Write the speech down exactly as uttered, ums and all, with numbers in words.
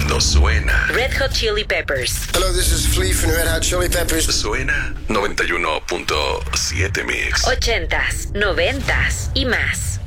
cuando suena. Red Hot Chili Peppers. Hello, this is Flea from Red Hot Chili Peppers. Suena noventa y uno punto siete Mix. Ochentas, noventas y más.